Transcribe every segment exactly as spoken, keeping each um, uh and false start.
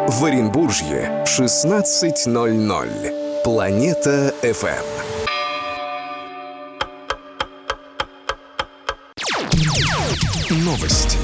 В Оренбуржье шестнадцать ноль ноль. Планета эф эм. Новости.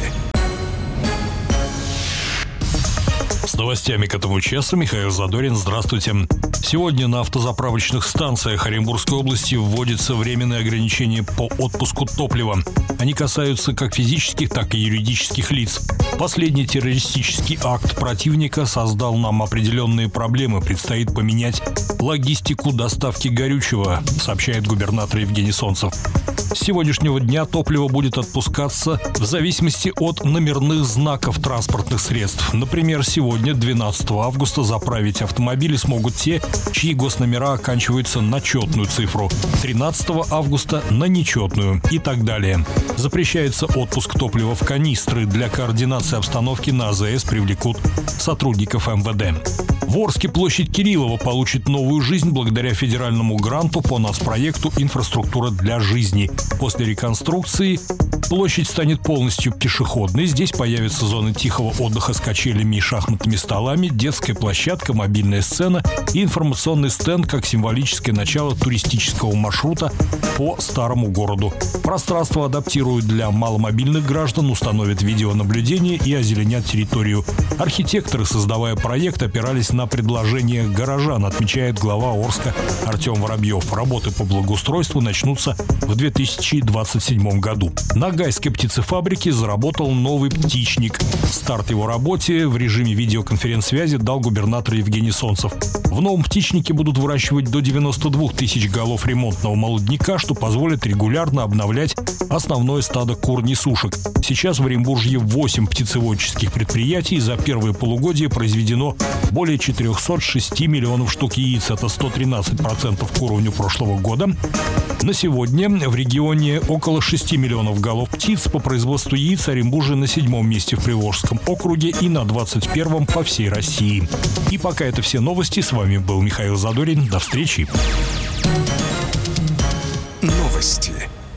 С новостями к этому часу Михаил Задорин. Здравствуйте. Сегодня на автозаправочных станциях Оренбургской области вводятся временные ограничения по отпуску топлива. Они касаются как физических, так и юридических лиц. Последний террористический акт противника создал нам определенные проблемы. Предстоит поменять логистику доставки горючего, сообщает губернатор Евгений Солнцев. С сегодняшнего дня топливо будет отпускаться в зависимости от номерных знаков транспортных средств. Например, сегодня, двенадцатого августа, заправить автомобили смогут те, чьи госномера оканчиваются на четную цифру, тринадцатого августа на нечетную и так далее. Запрещается отпуск топлива в канистры. Для координации обстановки на АЗС привлекут сотрудников эм вэ дэ. В Орске площадь Кириллова получит новую жизнь благодаря федеральному гранту по нацпроекту «Инфраструктура для жизни». После реконструкции площадь станет полностью пешеходной. Здесь появятся зоны тихого отдыха с качелями и шахматными столами, детская площадка, мобильная сцена и информационный стенд как символическое начало туристического маршрута по старому городу. Пространство адаптируют для маломобильных граждан, установят видеонаблюдение и озеленят территорию. Архитекторы, создавая проект, опирались на предложения горожан, отмечает глава Орска Артем Воробьев. Работы по благоустройству начнутся в две тысячи двадцать седьмом году. На Гайской птицефабрике заработал новый птичник. Старт его работе в режиме видеоконференц-связи дал губернатор Евгений Солнцев. В новом птичнике будут выращивать до девяноста двух тысяч голов ремонтного молодняка, что позволит регулярно обновлять основное стадо кур-несушек. Сейчас в Оренбуржье восемь птицеводческих предприятий. За первое полугодие произведено более четырехсот шести миллионов штук яиц. Это сто тринадцать процентов к уровню прошлого года. На сегодня в регионе около шести миллионов голов птиц. По производству яиц Оренбуржье на седьмом месте в Приволжском округе и на двадцать первом по всей России. И пока это все новости. С вами был Михаил Задорин. До встречи. Новости